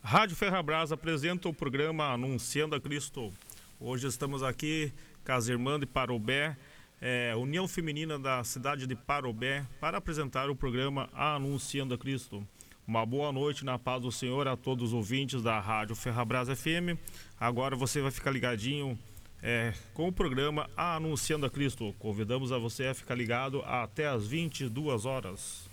Rádio Ferrabras apresenta o programa Anunciando a Cristo. Hoje estamos aqui com as irmãs de Parobé, União Feminina da cidade de Parobé, para apresentar o programa Anunciando a Cristo. Uma boa noite na paz do Senhor a todos os ouvintes da Rádio Ferrabras FM. Agora você vai ficar ligadinho com o programa Anunciando a Cristo. Convidamos a você a ficar ligado até às 22 horas.